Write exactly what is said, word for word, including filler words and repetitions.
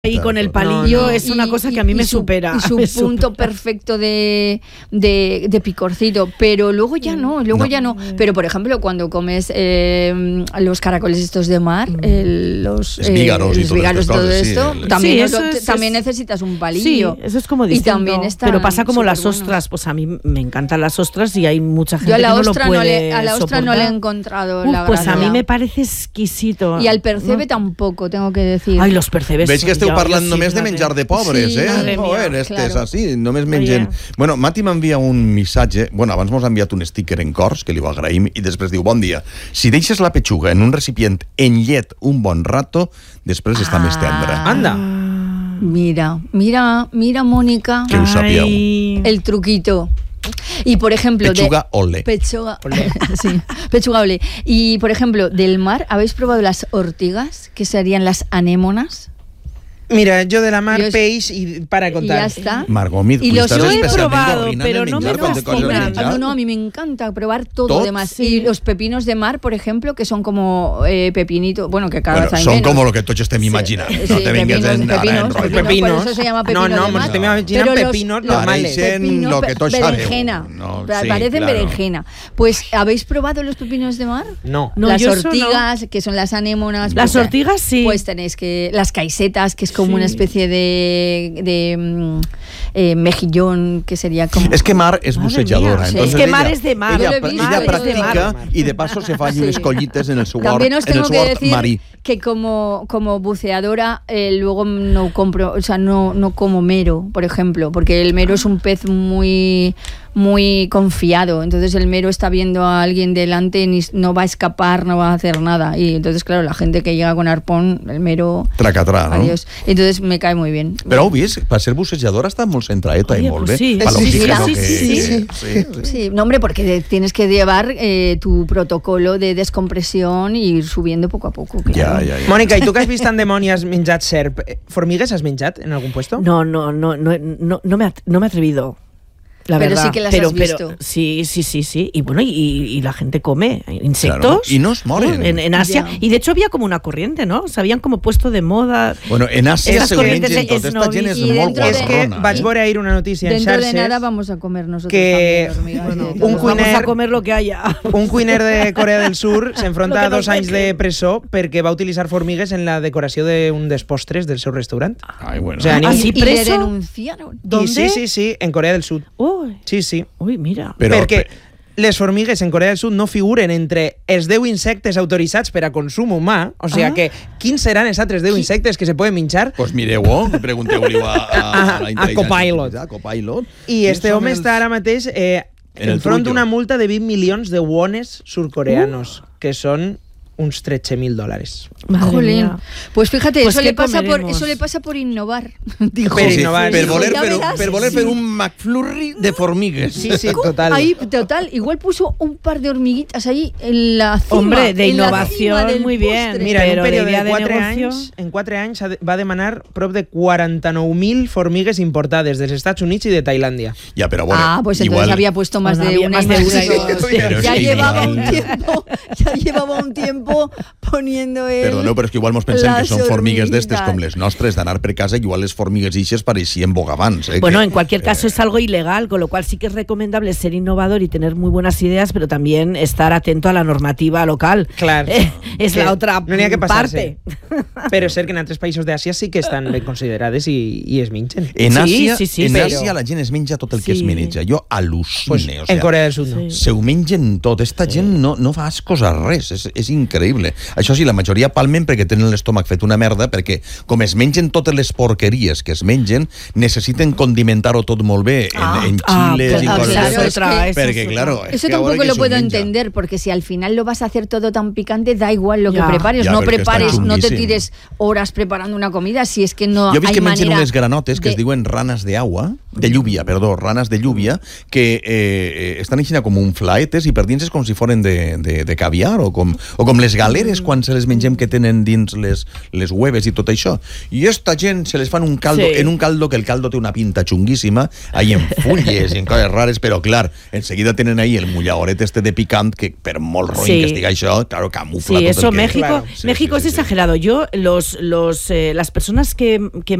Y con el palillo no, no. es una cosa que a mí y, me y su, supera. Y su me punto supera. perfecto de, de, de picorcito, pero luego ya no, luego no. ya no. Pero por ejemplo, cuando comes eh, los caracoles estos de mar, eh, los vígaros eh, y todo, todo esto, sí, también, sí, eso no, es, también es, necesitas un palillo. Sí, eso es como distinto. Y también está pero pasa como las ostras, buenos. pues a mí me encantan las ostras y hay mucha gente Yo a la que no lo puede no le, A la ostra soportar. no le he encontrado Uf, la Pues gracia. a mí me parece exquisito. Y al percebe ¿no? tampoco, tengo que decir. Ay, los percebes. Veig que esteu jo, parlant jo només sí, de menjar de pobres, sí, eh? Joder, este claro. és així, només mengen... Oye. Bueno, Mati m'envia un missatge, bueno, abans mos ha enviat un sticker en cors, que li ho agraïm, i després diu, bon dia, si deixes la petxuga en un recipient en llet un bon rato, després ah. està més tendra. Anda. Mira, mira, mira, Mónica. Que ho sapíeu. El truquito. Y por ejemplo, pechuga de, ole. Pechuga, ole. Sí, pechuga ole. Y por ejemplo, del mar, ¿habéis probado las ortigas, que serían las anémonas? Mira, yo de la mar, es... peix y para contar. Y ya está. Margot, mi, y los yo he probado, pero no me fascina. No, no, a mí me encanta probar todo demás. Sí. Y los pepinos de mar, por ejemplo, que son como eh, pepinitos, bueno, que cada bueno, vez hay son menos. como lo que todos estén imaginando. Sí, sí, no te vengas en pepinos, pepinos, pepinos. Por eso se llama pepino no, no, de mar. No, no, me imaginan pepinos los, normales. Parecen lo que todos sabemos. Berenjena. No, sí, parecen claro. berenjena. Pues, ¿habéis probado los pepinos de mar? No. no las yo ortigas, no. que son las anémonas. Las pues, ortigas, sí. Pues tenéis que... Las caisetas, que es como sí. una especie de de, de eh, mejillón, que sería como... Es que Mar es bucejadora. Sí. Entonces es que ella, Mar es de mar. Ella, visto, ella practica de y de paso se fa sí. unes collites en el seu También os en tengo el que hort decir marí. Que como, como buceadora eh, luego no compro, o sea, no, no como mero, por ejemplo, porque el mero es un pez muy... muy confiado, entonces el mero está viendo a alguien delante y no va a escapar, no va a hacer nada, y entonces claro, la gente que llega con arpón, el mero tracatrà, no? Adiós. Entonces me cae muy bien. Però heu vist, per ser bussejadora està molt centradeta i molt bé. Sí, sí, sí, sí, sí, sí, sí. Sí, sí, no hombre, porque tienes que llevar eh, tu protocolo de descompresión y ir subiendo poco a poco. Claro. Ja, ja, ja. Mònica, i tu que has vist tant de món i has menjat serp, formigues has menjat en algun puesto? No, no, no, no, no, no me he no me he atrevido. La pero verdad. sí que las pero, has visto. Pero, sí, sí, sí, sí. Y bueno, y, y la gente come insectos. Claro. Y no es moren. En, en Asia. Yeah. Y de hecho había como una corriente, ¿no? Se habían como puesto de moda. Bueno, en Asia se mengen tot. Es Esta gent és molt És que guarrona. vaig veure ahir una notícia en Dentro xarxes... de nada vamos a comer nosotros que también, bueno, sí, un Vamos cuiner, a comer lo que haya. un cuiner de Corea del Sur s'enfronta a dos no anys de presó perquè va utilitzar formigues en la decoració d'un dels postres del seu restaurant. Ai, bueno. O sea, ¿Ah, sí, y preso? le denunciaron. ¿Dónde? I sí, sí, sí, en Corea del Sud. Uy, Sí, sí. uy, mira. Però, perquè les formigues en Corea del Sud no figuren entre els deu insectes autoritzats per a consum humà, o sigui Ah. que quins seran els altres deu insectes que se poden menjar? Pues mireu-ho, pregunteu-li a, a, a, la A Copilot. A Copilot. I este home està ara mateix eh, En el enfront trullo. d'una multa de vint milions de wones surcoreanos, uh. que són uns tretze mil dòlars. Madre Jolín. mía. Pues fíjate, Pues eso, ¿qué le pasa por, comeremos? eso le pasa por innovar. Dijo. Per Sí, innovar. per Sí, voler, ya fer, verás. per voler Sí. fer un McFlurry de formigues. Sí, sí, total. Ahí, total, igual puso un par de hormiguitas ahí en la cima. Hombre, de en la innovación, cima del muy bien. postre. Mira, en Però un període de idea de de quatre negocio... anys, en quatre anys va demanar prop de quaranta-nou mil formigues importades dels Estats Units i de Tailàndia. Ja, però bueno, Ah, pues entonces igual... había puesto más Bueno, de había una más de y una y dos. dos. Pero Ya es que llevaba igual- un tiempo, ya llevaba un tiempo poniendo el... Perdoneu, però és que igual mos pensem que las són formigues d'estes hormiguitas. com les nostres, d'anar per casa, igual les formigues ixes pareixien bogavants. Eh, Bueno, que, en cualquier caso eh, es algo ilegal, con lo cual sí que es recomendable ser innovador y tener muy buenas ideas, pero también estar atento a la normativa local. Clar. Eh, es Que la otra no n'hi ha que parte. passar-se. Però és cert que en altres països d'Àsia sí que estan ben considerades i, i es mengen. En Sí, Àsia, sí, sí, en però- Àsia la gent es menja tot el que Sí. es menja. Jo al·lucine. Pues, o en sea, Corea del Sud no. Sí. se ho mengen tot. Esta gent no, no fa ascos a res. És, és increïble. Això sí, la majoria palmen perquè tenen l'estómac fet una merda, perquè com es mengen totes les porqueries que es mengen, necessiten condimentar-ho tot molt bé en, Ah, en ah, chiles i claro, coses claro, d'això. es que- eso Perquè, es claro, otra. es Eso que ahora tampoco que lo se puedo menja. entender, porque si al final lo vas a hacer todo tan picante, da igual lo Ya. que prepares. Ya, no pero es que está prepares, no te chunguísimo. tires horas preparando una comida si es que no Jo he vist hay que mengen manera unes granotes que de... es diuen ranes d'aigua, de lluvia, perdó, ranes de lluvia, que eh, estan així com un flaetes i per dins és com si foren de, de, de caviar o com, o com les galeres quan se les mengem que tenen dins les, les hueves i tot això. I esta gent se les fan un caldo, sí. en un caldo que el caldo té una pinta xunguíssima, ahí en fulles i en coses rares, però clar, enseguida tenen ahí el mullaoret este de picant que per molt roïn sí. que estiga això, claro, camufla sí, tot eso el que... México, claro. sí, México sí, sí, es sí. exagerado. Yo, los, los, eh, las personas que, que